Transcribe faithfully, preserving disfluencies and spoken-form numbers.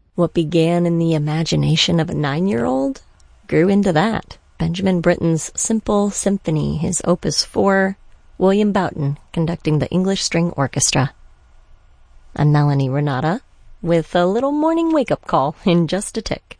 What began in the imagination of a nine-year-old grew into that. Benjamin Britten's Simple Symphony, his Opus four, William Boughton conducting the English String Orchestra. I'm Melanie Renata with a little morning wake-up call in just a tick.